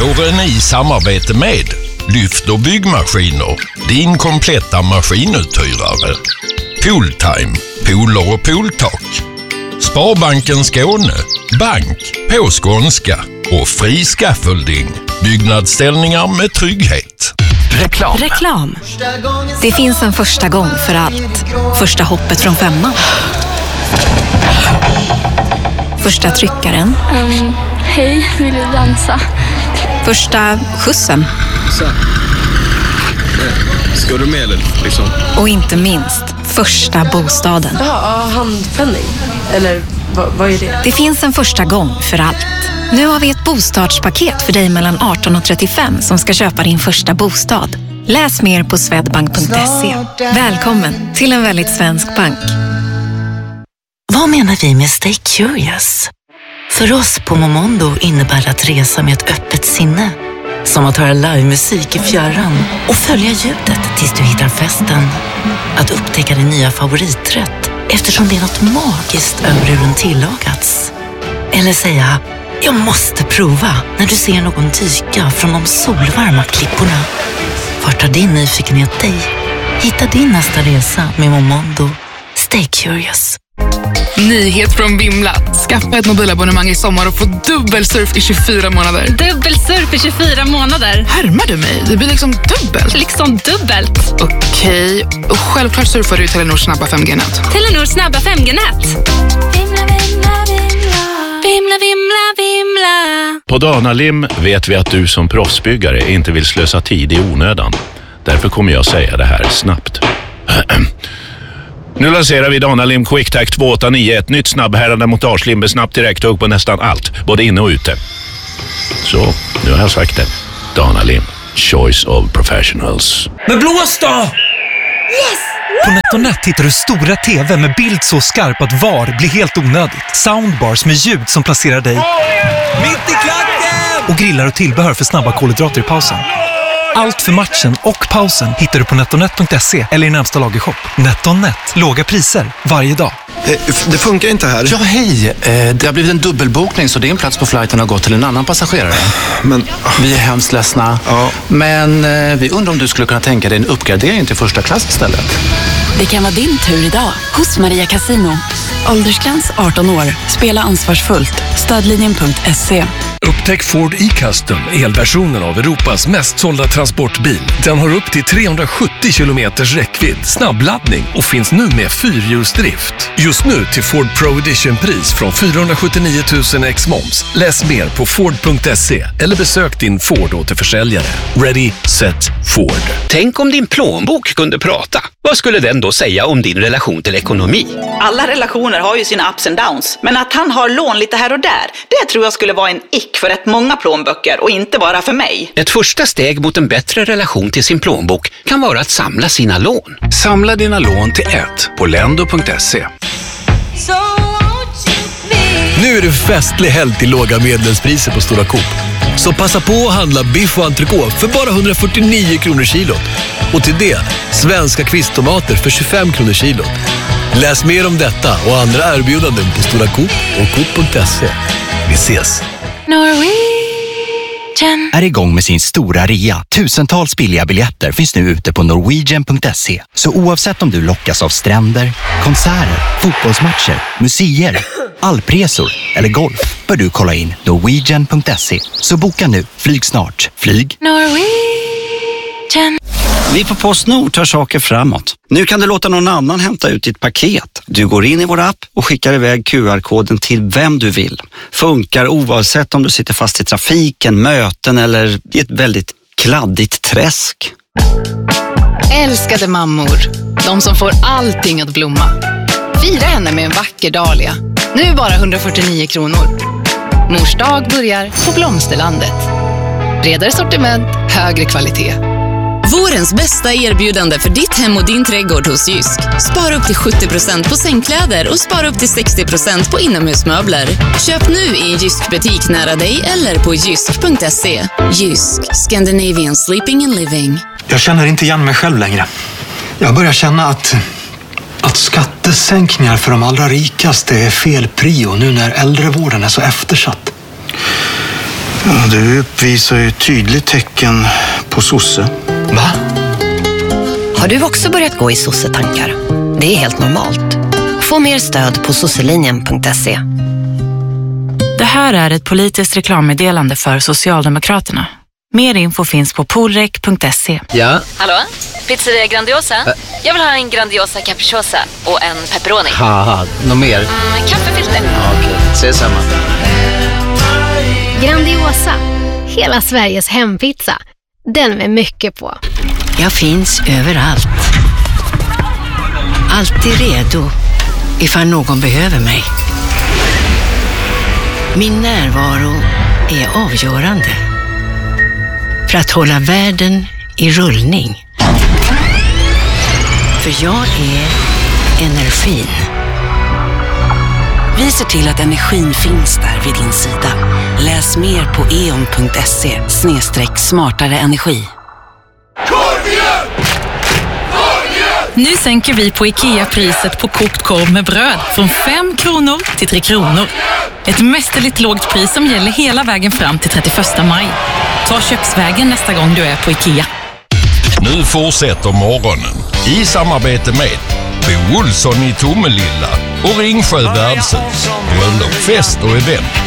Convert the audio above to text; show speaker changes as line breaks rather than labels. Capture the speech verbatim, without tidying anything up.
Våren i samarbete med Lyft och byggmaskiner, din kompletta maskinuthyrare. Pooltime, pooler och pooltak. Sparbanken Skåne, bank på skånska. Och fri scaffolding, byggnadsställningar med trygghet.
Reklam.
Reklam. Det finns en första gång för allt. Första hoppet från femman. Första tryckaren.
Um, hej, vill du dansa?
Första skjutsen.
Så. Ska du med eller liksom?
Och inte minst, första bostaden.
Ja, handpenning. Eller vad, vad är det?
Det finns en första gång för allt. Nu har vi ett bostadspaket för dig mellan arton och trettiofem som ska köpa din första bostad. Läs mer på swedbank punkt se. Välkommen till en väldigt svensk bank.
Vad menar vi med Stay Curious? För oss på Momondo innebär det att resa med ett öppet sinne. Som att höra livemusik i fjärran och följa ljudet tills du hittar festen. Att upptäcka din nya favoriträtt eftersom det är något magiskt över hur den tillagats. Eller säga, jag måste prova när du ser någon dyka från de solvarma klipporna. Vart tar din nyfikenhet dig? Hitta din nästa resa med Momondo. Stay curious.
Nyhet från Vimla. Skaffa ett mobilabonnemang i sommar och få dubbelsurf i tjugofyra månader.
Dubbelsurf i tjugofyra månader?
Härmar du mig? Det blir liksom dubbelt.
Liksom dubbelt?
Okej. Och självklart surfar du i Telenors snabba fem G-nät.
Telenors snabba fem G-nät. Vimla, vimla, vimla. Vimla, vimla, vimla.
På Danalim vet vi att du som proffsbyggare inte vill slösa tid i onödan. Därför kommer jag säga det här snabbt. Nu lanserar vi Danalim QuickTac två åtta nio, ett nytt snabbhärande montagelim med snabbt direkthugg på nästan allt, både inne och ute. Så, nu har jag sagt det. Danalim, choice of professionals.
Men blås då! Yes! På NetOnNet hittar du stora tv med bild så skarp att var blir helt onödigt. Soundbars med ljud som placerar dig mitt i klacken! Och grillar och tillbehör för snabba kolhydrater i pausen. Allt för matchen och pausen hittar du på netonet punkt se eller i närmsta lagershop. NetOnNet. Låga priser varje dag.
Det funkar inte här.
Ja, hej. Det har blivit en dubbelbokning så din plats på flighten har gått till en annan passagerare.
Men...
Vi är hemskt ledsna.
Ja.
Men vi undrar om du skulle kunna tänka dig en uppgradering till första klass istället.
Det kan vara din tur idag hos Maria Casino. Åldersgräns arton år. Spela ansvarsfullt. Stödlinjen punkt se.
Upptäck Ford e-Custom, elversionen av Europas mest sålda transportbil. Den har upp till trehundrasjuttio kilometers räckvidd, snabbladdning och finns nu med fyrhjulsdrift. Just nu till Ford Pro Edition-pris från fyrahundrasjuttionio tusen ex moms. Läs mer på ford punkt se eller besök din Ford-återförsäljare. Ready, set, Ford.
Tänk om din plånbok kunde prata. Vad skulle den då säga om din relation till ekonomi?
Alla relationer har ju sina ups and downs. Men att han har lån lite här och där, det tror jag skulle vara en ick för rätt många plånböcker och inte bara för mig.
Ett första steg mot en bättre relation till sin plånbok kan vara att samla sina lån.
Samla dina lån till ett på lendo punkt se.
Nu är det festlig helg till låga medlemspriser på Stora Coop. Så passa på att handla biff och entrecote för bara hundrafyrtionio kronor kilot. Och till det, svenska kvisttomater för tjugofem kronor kilot. Läs mer om detta och andra erbjudanden på Stora Coop och coop punkt se. Vi ses!
Norwegian är igång med sin stora rea. Tusentals billiga biljetter finns nu ute på norwegian punkt se. Så oavsett om du lockas av stränder, konserter, fotbollsmatcher, museer, alpresor eller golf bör du kolla in norwegian punkt se. Så boka nu, flyg snart. Flyg
Norwegian.
Vi på PostNord tar saker framåt. Nu kan du låta någon annan hämta ut ditt paket. Du går in i vår app och skickar iväg Q R-koden till vem du vill. Funkar oavsett om du sitter fast i trafiken, möten eller i ett väldigt kladdigt träsk.
Älskade mammor, de som får allting att blomma. Fira henne med en vacker dahlia. Nu bara hundrafyrtionio kronor. Mors dag börjar på Blomsterlandet. Bredare sortiment, högre kvalitet.
Vårens bästa erbjudande för ditt hem och din trädgård hos Jysk. Spara upp till sjuttio procent på sängkläder och spara upp till sextio procent på inomhusmöbler. Köp nu i en Jysk-butik nära dig eller på jysk punkt se. Jysk, Scandinavian Sleeping and Living.
Jag känner inte igen mig själv längre. Jag börjar känna att, att skattesänkningar för de allra rikaste är fel prio nu när äldrevården är så eftersatt.
Ja, du uppvisar ju tydligt tecken på sosse.
Va?
Har du också börjat gå i sossetankar? Det är helt normalt. Få mer stöd på sosselinjen punkt se.
Det här är ett politiskt reklammeddelande för Socialdemokraterna. Mer info finns på polrek punkt se.
Ja?
Hallå? Pizzeria Grandiosa?
Ä
Jag vill ha en Grandiosa capriciosa och en pepperoni.
Haha, något mer?
Mm, kaffefilter.
Ja, okej, okay. Ses samma.
Grandiosa, hela Sveriges hempizza. Den med mycket på.
Jag finns överallt. Alltid redo ifall någon behöver mig. Min närvaro är avgörande för att hålla världen i rullning. För jag är energin.
Vi ser till att energin finns där vid din sida. Läs mer på e on punkt se snedstreck smartare energi.
Nu sänker vi på IKEA priset på kokt korv med bröd från fem kronor till tre kronor. Ett mästerligt lågt pris som gäller hela vägen fram till trettioförsta maj. Ta köksvägen nästa gång du är på IKEA.
Nu fortsätter morgonen i samarbete med Bo Olsson i Tomelilla och Ringsjö värdshus. Bröllop, fest och event.